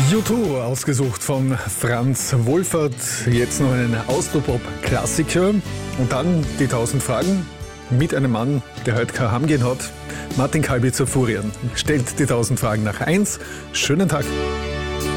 U2 ausgesucht von Franz Wohlfahrt. Jetzt noch einen Austropop-Klassiker. Und dann die 1000 Fragen mit einem Mann, der heute kein Heimgehen hat. Martin Kalbitzer Furian stellt die 1000 Fragen nach 1. Schönen Tag.